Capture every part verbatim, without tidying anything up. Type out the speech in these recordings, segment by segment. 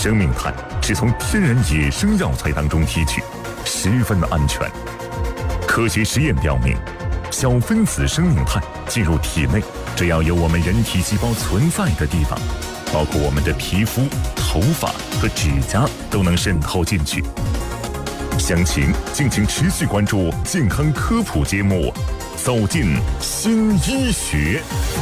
生命炭是从天然野生药材当中提取，十分的安全。科学实验表明，小分子生命炭进入体内，只要有我们人体细胞存在的地方，包括我们的皮肤、头发和指甲都能渗透进去。详情敬请持续关注健康科普节目《走进新医学》。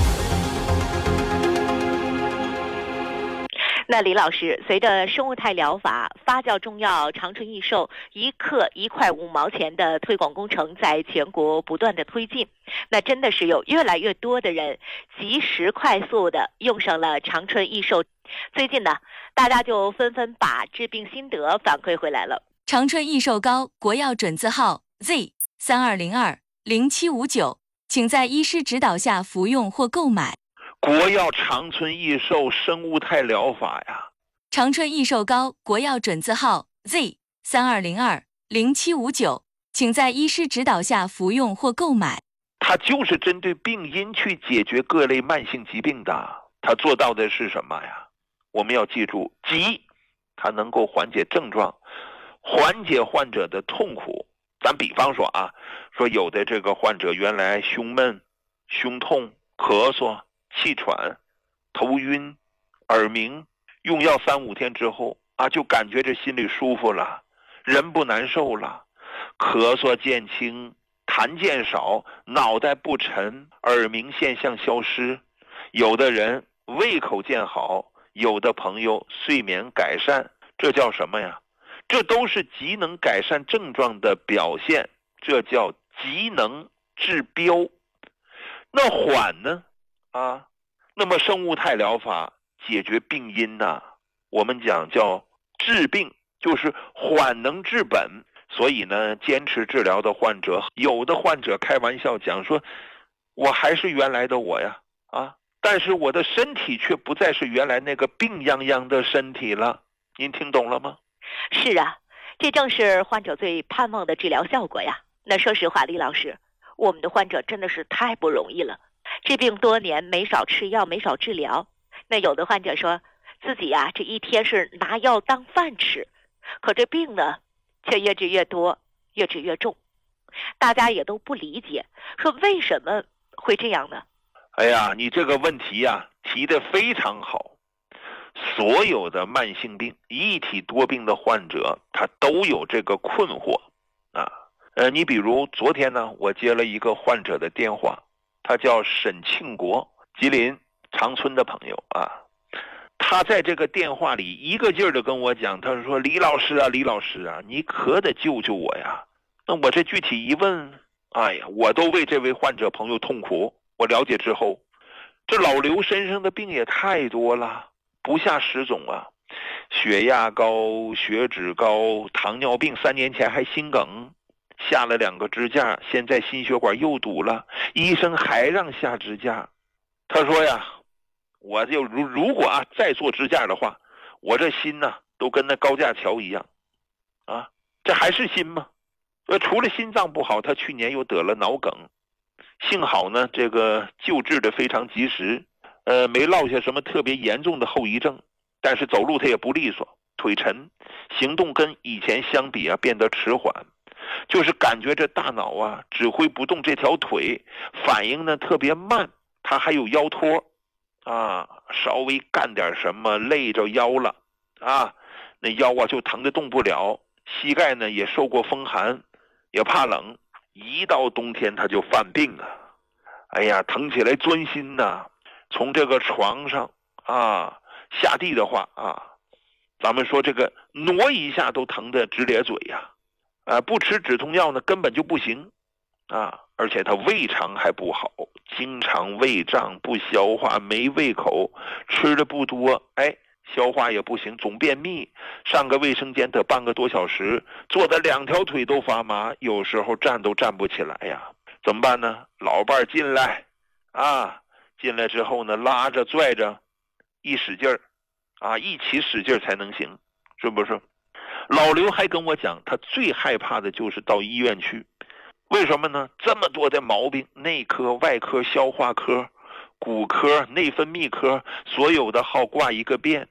那李老师，随着生物态疗法、发酵中药长春益寿一克一块五毛钱的推广工程在全国不断的推进，那真的是有越来越多的人及时快速的用上了长春益寿。最近呢，大家就纷纷把治病心得反馈回来了。 长春益寿膏国药准字号 Z 三二零二零七五九，请在医师指导下服用或购买。 国药长春益寿生物态疗法呀， 长春益寿膏国药准字号 Z 三二零二零七五九，请在医师指导下服用或购买。 它就是针对病因去解决各类慢性疾病的。它做到的是什么呀？我们要记住，急，它能够缓解症状，缓解患者的痛苦。咱比方说啊，说有的这个患者原来胸闷、胸痛、咳嗽、气喘、头晕、耳鸣，用药三五天之后啊，就感觉这心里舒服了，人不难受了，咳嗽渐轻，痰渐少，脑袋不沉，耳鸣现象消失。有的人胃口渐好，有的朋友睡眠改善，这叫什么呀？这都是急能改善症状的表现，这叫急能治标。那缓呢？啊，那么生物态疗法解决病因呢、啊？我们讲叫治病，就是缓能治本。所以呢，坚持治疗的患者，有的患者开玩笑讲说，我还是原来的我呀，啊，但是我的身体却不再是原来那个病殃殃的身体了。您听懂了吗？ 是啊，这正是患者最盼望的治疗效果呀。那说实话，李老师，我们的患者真的是太不容易了，治病多年，没少吃药，没少治疗。那有的患者说自己呀、啊，这一天是拿药当饭吃，可这病呢却越治越多，越治越重。大家也都不理解，说为什么会这样呢？ 哎呀，你这个问题呀、啊、提得非常好。所有的慢性病、一体多病的患者，他都有这个困惑啊。呃，你比如昨天呢，我接了一个患者的电话，他叫沈庆国，吉林长春的朋友啊。他在这个电话里一个劲儿的跟我讲，他说：“李老师啊，李老师啊，你可得救救我呀！”那我这具体一问，哎呀，我都为这位患者朋友痛苦。我了解之后，这老刘身上的病也太多了。不下十种啊，血压高、血脂高、糖尿病，三年前还心梗，下了两个支架，现在心血管又堵了，医生还让下支架。他说呀，我就如如果啊再做支架的话，我这心呢、啊、都跟那高架桥一样啊，这还是心吗？呃，除了心脏不好，他去年又得了脑梗，幸好呢这个救治的非常及时。呃，没落下什么特别严重的后遗症，但是走路他也不利索，腿沉，行动跟以前相比啊变得迟缓，就是感觉这大脑啊指挥不动这条腿，反应呢特别慢，他还有腰托啊，稍微干点什么累着腰了啊，那腰啊就疼得动不了，膝盖呢也受过风寒，也怕冷，一到冬天他就犯病啊，哎呀，疼起来钻心呐、啊。从这个床上啊下地的话啊，咱们说这个挪一下都疼得直咧嘴呀、啊，啊，不吃止痛药呢根本就不行啊，而且他胃肠还不好，经常胃胀不消化，没胃口，吃的不多，哎，消化也不行，总便秘，上个卫生间得半个多小时，坐的两条腿都发麻，有时候站都站不起来呀，怎么办呢？老伴进来啊。进来之后呢，拉着拽着，一使劲儿，啊，一起使劲儿才能行，是不是？老刘还跟我讲，他最害怕的就是到医院去，为什么呢？这么多的毛病，内科、外科、消化科、骨科、内分泌科，所有的号挂一个遍，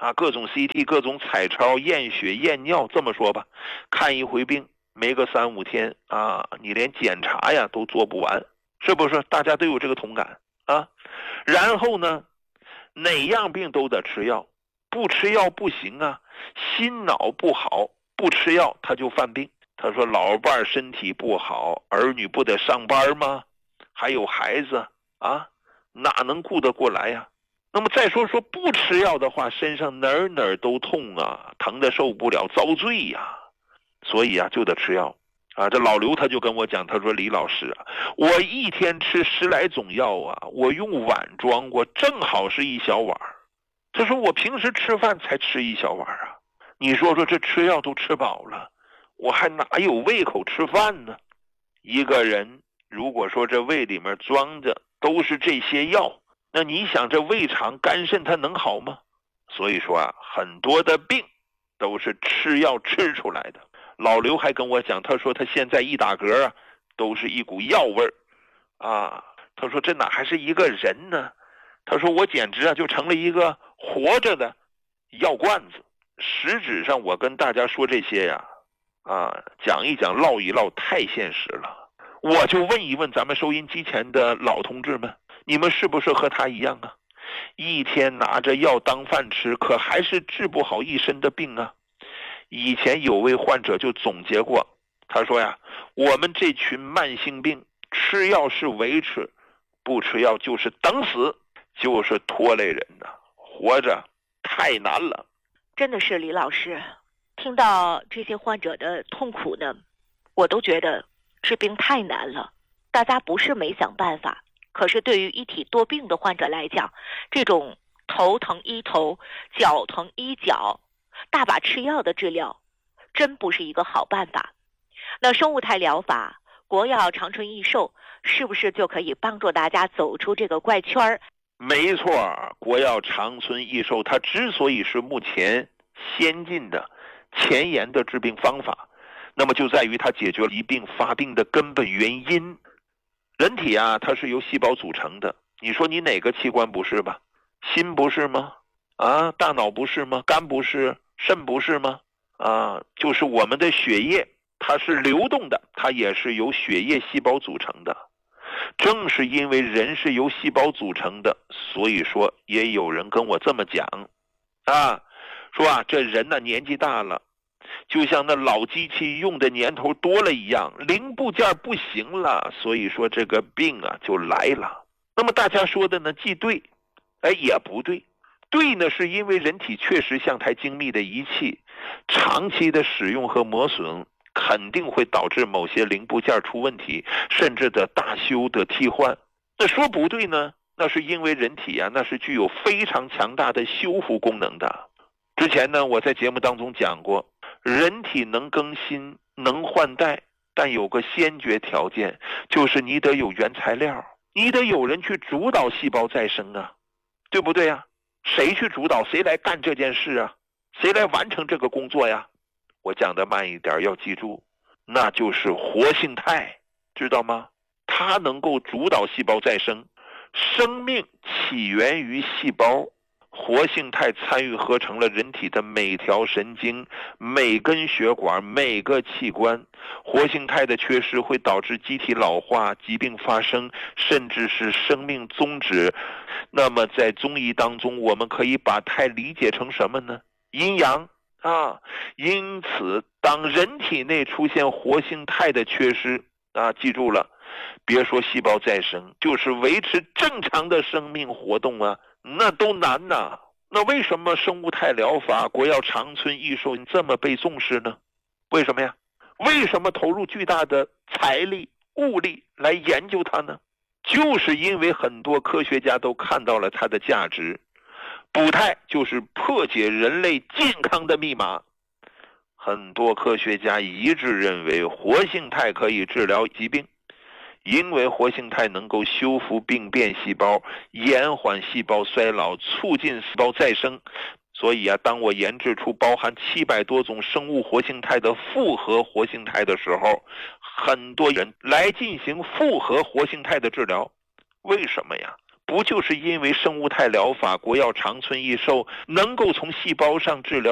啊，各种 C T、各种彩超、验血、验尿，这么说吧，看一回病没个三五天啊，你连检查呀都做不完，是不是？大家都有这个同感啊。然后呢，哪样病都得吃药，不吃药不行啊，心脑不好，不吃药他就犯病。他说老伴身体不好，儿女不得上班吗？还有孩子啊，哪能顾得过来呀？那么再说说不吃药的话，身上哪儿哪儿都痛啊，疼得受不了，遭罪呀。所以啊，就得吃药啊。这老刘他就跟我讲，他说李老师啊，我一天吃十来种药啊，我用碗装过，正好是一小碗。他说我平时吃饭才吃一小碗啊，你说说这吃药都吃饱了，我还哪有胃口吃饭呢？一个人如果说这胃里面装着都是这些药，那你想这胃肠肝肾它能好吗？所以说啊，很多的病都是吃药吃出来的。老刘还跟我讲，他说他现在一打嗝啊，都是一股药味儿啊。他说这哪还是一个人呢？他说我简直啊就成了一个活着的药罐子。实质上我跟大家说这些呀，啊，讲一讲唠一唠太现实了。我就问一问咱们收音机前的老同志们，你们是不是和他一样啊？一天拿着药当饭吃，可还是治不好一身的病啊。以前有位患者就总结过，他说呀，我们这群慢性病吃药是维持，不吃药就是等死，就是拖累人的，活着太难了。 真的是李老师，听到这些患者的痛苦呢，我都觉得治病太难了。大家不是没想办法，可是对于一体多病的患者来讲，这种头疼医头，脚疼医脚，大把吃药的治疗，真不是一个好办法。那生物态疗法、国药长春益寿，是不是就可以帮助大家走出这个怪圈？ 没错，国药长春益寿它之所以是目前先进的前沿的治病方法，那么就在于它解决了疾病发病的根本原因。人体啊，它是由细胞组成的，你说你哪个器官不是吧？心不是吗？啊，大脑不是吗？肝不是？肾不是吗？啊，就是我们的血液，它是流动的，它也是由血液细胞组成的。正是因为人是由细胞组成的，所以说也有人跟我这么讲啊，说啊，这人呢年纪大了，就像那老机器用的年头多了一样，零部件不行了，所以说这个病啊就来了。那么大家说的呢既对，哎也不对。对呢，是因为人体确实像台精密的仪器，长期的使用和磨损肯定会导致某些零部件出问题，甚至的大修的替换。那说不对呢，那是因为人体啊，那是具有非常强大的修复功能的。之前呢，我在节目当中讲过，人体能更新能换代，但有个先决条件，就是你得有原材料，你得有人去主导细胞再生啊，对不对啊？谁去主导？谁来干这件事啊？谁来完成这个工作呀？我讲的慢一点，要记住，那就是活性肽，知道吗？它能够主导细胞再生。生命起源于细胞，活性肽参与合成了人体的每条神经、每根血管、每个器官。活性肽的缺失会导致机体老化、疾病发生，甚至是生命终止。那么在中医当中，我们可以把肽理解成什么呢？阴阳啊。因此当人体内出现活性肽的缺失啊，记住了，别说细胞再生，就是维持正常的生命活动啊，那都难呐。那为什么生物肽疗法、国药长春益寿这么被重视呢？为什么呀？为什么投入巨大的财力物力来研究它呢？就是因为很多科学家都看到了它的价值。补肽就是破解人类健康的密码。很多科学家一致认为活性肽可以治疗疾病，因为活性肽能够修复病变细胞，延缓细胞衰老，促进细胞再生。所以啊，当我研制出包含七百多种生物活性肽的复合活性肽的时候，很多人来进行复合活性肽的治疗。为什么呀？ 不就是因为生物态疗法国药长春益寿能够从细胞上治疗